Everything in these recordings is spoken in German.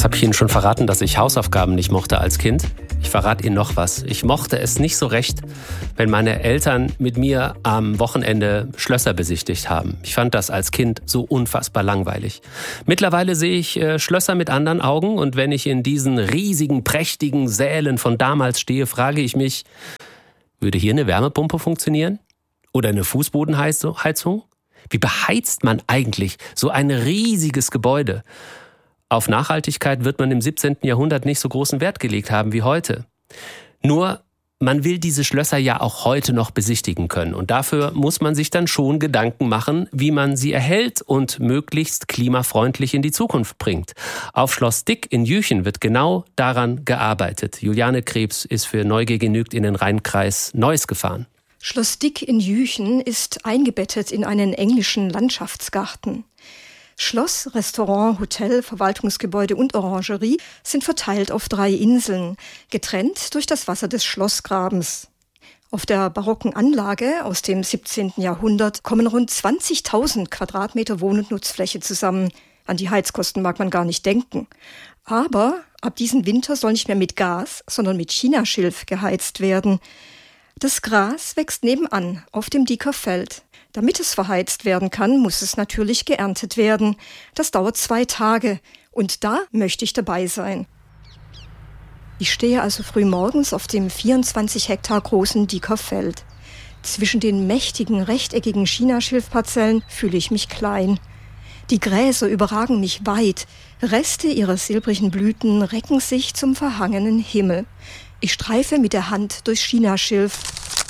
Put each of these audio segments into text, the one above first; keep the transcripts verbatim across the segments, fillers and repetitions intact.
Habe ich Ihnen schon verraten, dass ich Hausaufgaben nicht mochte als Kind? Ich verrate Ihnen noch was. Ich mochte es nicht so recht, wenn meine Eltern mit mir am Wochenende Schlösser besichtigt haben. Ich fand das als Kind so unfassbar langweilig. Mittlerweile sehe ich äh, Schlösser mit anderen Augen und wenn ich in diesen riesigen, prächtigen Sälen von damals stehe, frage ich mich, würde hier eine Wärmepumpe funktionieren? Oder eine Fußbodenheizung? Wie beheizt man eigentlich so ein riesiges Gebäude? Auf Nachhaltigkeit wird man im siebzehnten Jahrhundert nicht so großen Wert gelegt haben wie heute. Nur, man will diese Schlösser ja auch heute noch besichtigen können. Und dafür muss man sich dann schon Gedanken machen, wie man sie erhält und möglichst klimafreundlich in die Zukunft bringt. Auf Schloss Dick in Jüchen wird genau daran gearbeitet. Juliane Krebs ist für Neugier genügt in den Rheinkreis Neuss gefahren. Schloss Dick in Jüchen ist eingebettet in einen englischen Landschaftsgarten. Schloss, Restaurant, Hotel, Verwaltungsgebäude und Orangerie sind verteilt auf drei Inseln, getrennt durch das Wasser des Schlossgrabens. Auf der barocken Anlage aus dem siebzehnten Jahrhundert kommen rund zwanzigtausend Quadratmeter Wohn- und Nutzfläche zusammen. An die Heizkosten mag man gar nicht denken. Aber ab diesem Winter soll nicht mehr mit Gas, sondern mit Chinaschilf geheizt werden. Das Gras wächst nebenan auf dem Dicker Feld. Damit es verheizt werden kann, muss es natürlich geerntet werden. Das dauert zwei Tage und da möchte ich dabei sein. Ich stehe also früh morgens auf dem vierundzwanzig Hektar großen Dicker Feld. Zwischen den mächtigen, rechteckigen Chinaschilfparzellen fühle ich mich klein. Die Gräser überragen mich weit. Reste ihrer silbrigen Blüten recken sich zum verhangenen Himmel. Ich streife mit der Hand durch Chinaschilf.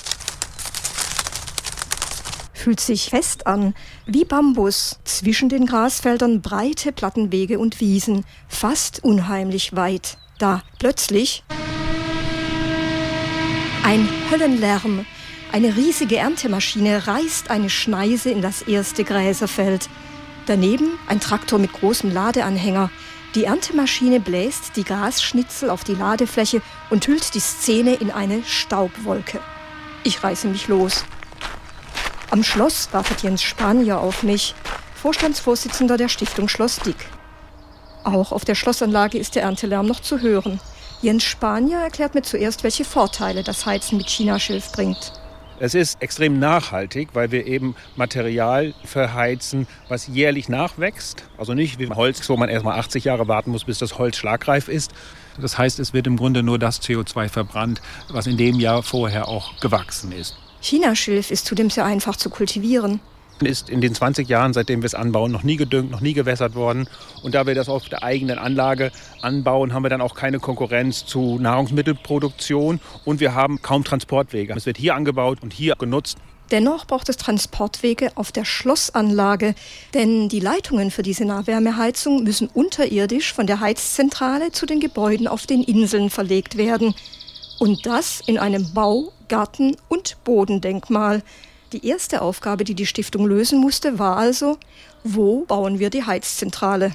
Fühlt sich fest an, wie Bambus, zwischen den Grasfeldern breite Plattenwege und Wiesen, fast unheimlich weit. Da plötzlich ein Höllenlärm. Eine riesige Erntemaschine reißt eine Schneise in das erste Gräserfeld. Daneben ein Traktor mit großem Ladeanhänger. Die Erntemaschine bläst die Grasschnitzel auf die Ladefläche und hüllt die Szene in eine Staubwolke. Ich reiße mich los. Am Schloss wartet Jens Spanier auf mich, Vorstandsvorsitzender der Stiftung Schloss Dick. Auch auf der Schlossanlage ist der Erntelärm noch zu hören. Jens Spanier erklärt mir zuerst, welche Vorteile das Heizen mit Chinaschilf bringt. Es ist extrem nachhaltig, weil wir eben Material verheizen, was jährlich nachwächst. Also nicht wie Holz, wo man erst mal achtzig Jahre warten muss, bis das Holz schlagreif ist. Das heißt, es wird im Grunde nur das C O zwei verbrannt, was in dem Jahr vorher auch gewachsen ist. Chinaschilf ist zudem sehr einfach zu kultivieren. Ist in den zwanzig Jahren, seitdem wir es anbauen, noch nie gedüngt, noch nie gewässert worden. Und da wir das auf der eigenen Anlage anbauen, haben wir dann auch keine Konkurrenz zu Nahrungsmittelproduktion. Und wir haben kaum Transportwege. Es wird hier angebaut und hier genutzt. Dennoch braucht es Transportwege auf der Schlossanlage. Denn die Leitungen für diese Nahwärmeheizung müssen unterirdisch von der Heizzentrale zu den Gebäuden auf den Inseln verlegt werden. Und das in einem Bau-, Garten- und Bodendenkmal. Die erste Aufgabe, die die Stiftung lösen musste, war also, wo bauen wir die Heizzentrale?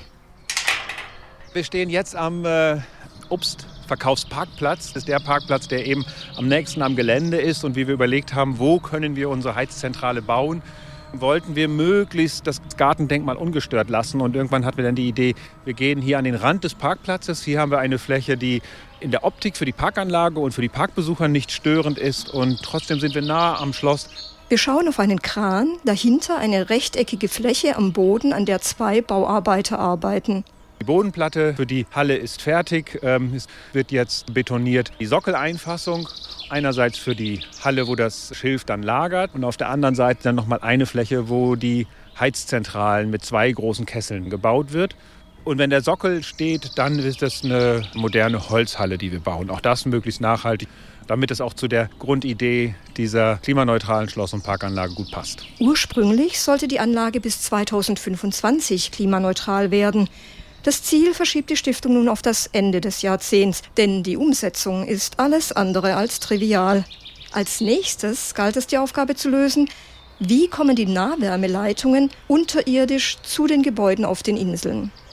Wir stehen jetzt am äh, Obstverkaufsparkplatz. Das ist der Parkplatz, der eben am nächsten am Gelände ist. Und wie wir überlegt haben, wo können wir unsere Heizzentrale bauen, wollten wir möglichst das Gartendenkmal ungestört lassen. Und irgendwann hatten wir dann die Idee, wir gehen hier an den Rand des Parkplatzes. Hier haben wir eine Fläche, die in der Optik für die Parkanlage und für die Parkbesucher nicht störend ist. Und trotzdem sind wir nah am Schloss. Wir schauen auf einen Kran, dahinter eine rechteckige Fläche am Boden, an der zwei Bauarbeiter arbeiten. Die Bodenplatte für die Halle ist fertig. Es wird jetzt betoniert. Die Sockeleinfassung, einerseits für die Halle, wo das Schilf dann lagert, und auf der anderen Seite dann nochmal eine Fläche, wo die Heizzentralen mit zwei großen Kesseln gebaut wird. Und wenn der Sockel steht, dann ist das eine moderne Holzhalle, die wir bauen. Auch das möglichst nachhaltig, damit es auch zu der Grundidee dieser klimaneutralen Schloss- und Parkanlage gut passt. Ursprünglich sollte die Anlage bis zweitausendfünfundzwanzig klimaneutral werden. Das Ziel verschiebt die Stiftung nun auf das Ende des Jahrzehnts, denn die Umsetzung ist alles andere als trivial. Als nächstes galt es, die Aufgabe zu lösen, wie kommen die Nahwärmeleitungen unterirdisch zu den Gebäuden auf den Inseln.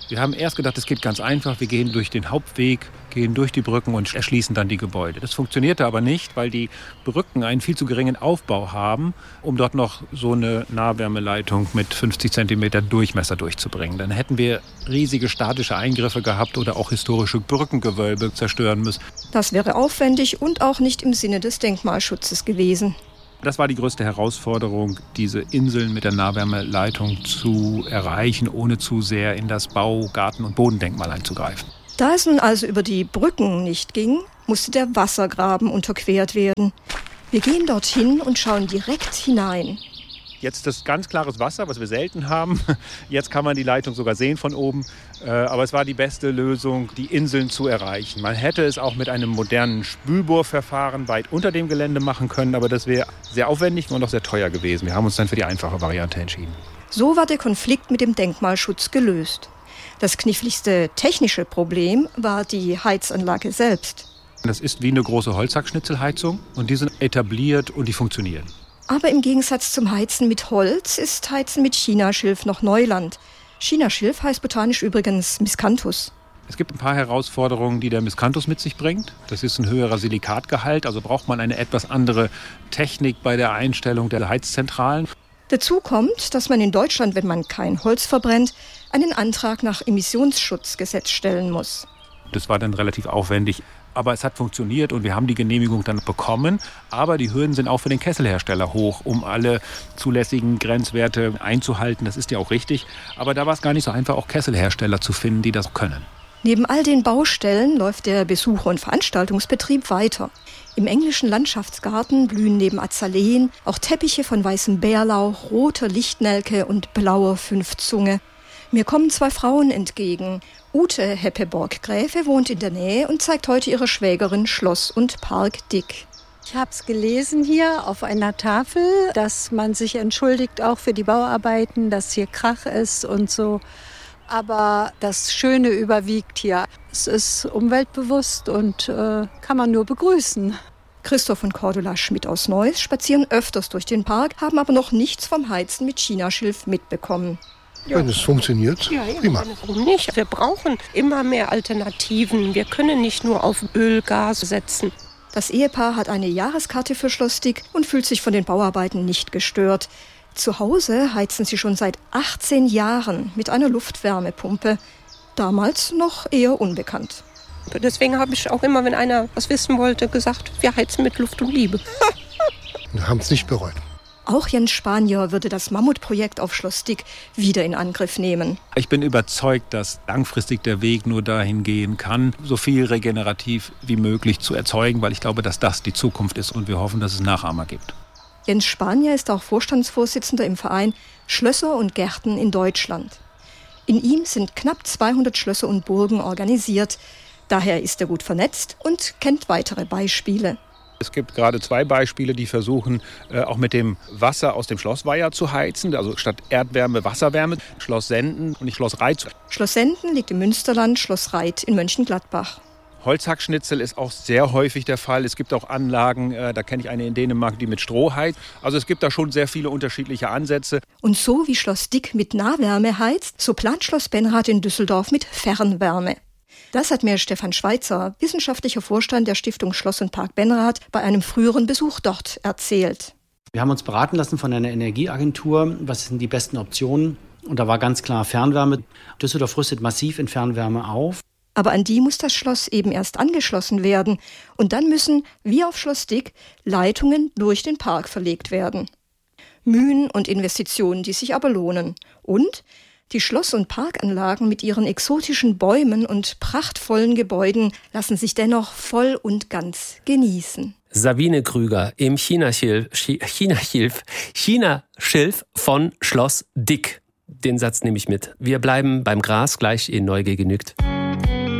Wir haben erst gedacht, es geht ganz einfach. Wir gehen durch den Hauptweg, gehen durch die Brücken und erschließen dann die Gebäude. Das funktionierte aber nicht, weil die Brücken einen viel zu geringen Aufbau haben, um dort noch so eine Nahwärmeleitung mit fünfzig Zentimeter Durchmesser durchzubringen. Dann hätten wir riesige statische Eingriffe gehabt oder auch historische Brückengewölbe zerstören müssen. Das wäre aufwendig und auch nicht im Sinne des Denkmalschutzes gewesen. Das war die größte Herausforderung, diese Inseln mit der Nahwärmeleitung zu erreichen, ohne zu sehr in das Bau-, Garten- und Bodendenkmal einzugreifen. Da es nun also über die Brücken nicht ging, musste der Wassergraben unterquert werden. Wir gehen dorthin und schauen direkt hinein. Jetzt ist ganz klares Wasser, was wir selten haben. Jetzt kann man die Leitung sogar sehen von oben. Aber es war die beste Lösung, die Inseln zu erreichen. Man hätte es auch mit einem modernen Spülbohrverfahren weit unter dem Gelände machen können, aber das wäre sehr aufwendig und auch sehr teuer gewesen. Wir haben uns dann für die einfache Variante entschieden. So war der Konflikt mit dem Denkmalschutz gelöst. Das kniffligste technische Problem war die Heizanlage selbst. Das ist wie eine große Holzhackschnitzelheizung und die sind etabliert und die funktionieren. Aber im Gegensatz zum Heizen mit Holz ist Heizen mit Chinaschilf noch Neuland. Chinaschilf heißt botanisch übrigens Miscanthus. Es gibt ein paar Herausforderungen, die der Miscanthus mit sich bringt. Das ist ein höherer Silikatgehalt, also braucht man eine etwas andere Technik bei der Einstellung der Heizzentralen. Dazu kommt, dass man in Deutschland, wenn man kein Holz verbrennt, einen Antrag nach Emissionsschutzgesetz stellen muss. Das war dann relativ aufwendig. Aber es hat funktioniert und wir haben die Genehmigung dann bekommen. Aber die Hürden sind auch für den Kesselhersteller hoch, um alle zulässigen Grenzwerte einzuhalten. Das ist ja auch richtig. Aber da war es gar nicht so einfach, auch Kesselhersteller zu finden, die das können. Neben all den Baustellen läuft der Besucher- und Veranstaltungsbetrieb weiter. Im englischen Landschaftsgarten blühen neben Azaleen auch Teppiche von weißem Bärlauch, roter Lichtnelke und blauer Fünfzunge. Mir kommen zwei Frauen entgegen. Ute Heppeborg-Gräfe wohnt in der Nähe und zeigt heute ihrer Schwägerin Schloss und Park Dick. Ich habe es gelesen hier auf einer Tafel, dass man sich entschuldigt auch für die Bauarbeiten, dass hier Krach ist und so. Aber das Schöne überwiegt hier. Es ist umweltbewusst und äh, kann man nur begrüßen. Christoph und Cordula Schmidt aus Neuss spazieren öfters durch den Park, haben aber noch nichts vom Heizen mit Chinaschilf mitbekommen. Ja. Wenn es funktioniert, ja, prima. Warum nicht? Wir brauchen immer mehr Alternativen. Wir können nicht nur auf Öl, Gas setzen. Das Ehepaar hat eine Jahreskarte für Schloss Dick und fühlt sich von den Bauarbeiten nicht gestört. Zu Hause heizen sie schon seit achtzehn Jahren mit einer Luftwärmepumpe. Damals noch eher unbekannt. Deswegen habe ich auch immer, wenn einer was wissen wollte, gesagt, wir heizen mit Luft und Liebe. Wir haben es nicht bereut. Auch Jens Spanier würde das Mammutprojekt auf Schloss Dick wieder in Angriff nehmen. Ich bin überzeugt, dass langfristig der Weg nur dahin gehen kann, so viel regenerativ wie möglich zu erzeugen, weil ich glaube, dass das die Zukunft ist und wir hoffen, dass es Nachahmer gibt. Jens Spanier ist auch Vorstandsvorsitzender im Verein Schlösser und Gärten in Deutschland. In ihm sind knapp zweihundert Schlösser und Burgen organisiert. Daher ist er gut vernetzt und kennt weitere Beispiele. Es gibt gerade zwei Beispiele, die versuchen, äh, auch mit dem Wasser aus dem Schlossweiher zu heizen. Also statt Erdwärme, Wasserwärme. Schloss Senden und nicht Schloss Reit. Schloss Senden liegt im Münsterland, Schloss Reit in Mönchengladbach. Holzhackschnitzel ist auch sehr häufig der Fall. Es gibt auch Anlagen, äh, da kenne ich eine in Dänemark, die mit Stroh heizt. Also es gibt da schon sehr viele unterschiedliche Ansätze. Und so wie Schloss Dick mit Nahwärme heizt, so plant Schloss Benrath in Düsseldorf mit Fernwärme. Das hat mir Stefan Schweitzer, wissenschaftlicher Vorstand der Stiftung Schloss und Park Benrath, bei einem früheren Besuch dort erzählt. Wir haben uns beraten lassen von einer Energieagentur, was sind die besten Optionen. Und da war ganz klar Fernwärme. Düsseldorf rüstet massiv in Fernwärme auf. Aber an die muss das Schloss eben erst angeschlossen werden. Und dann müssen, wie auf Schloss Dick, Leitungen durch den Park verlegt werden. Mühen und Investitionen, die sich aber lohnen. Und die Schloss- und Parkanlagen mit ihren exotischen Bäumen und prachtvollen Gebäuden lassen sich dennoch voll und ganz genießen. Sabine Krüger im Chinaschilf, Chinaschilf, Chinaschilf von Schloss Dick. Den Satz nehme ich mit. Wir bleiben beim Gras, gleich in Neugier genügt.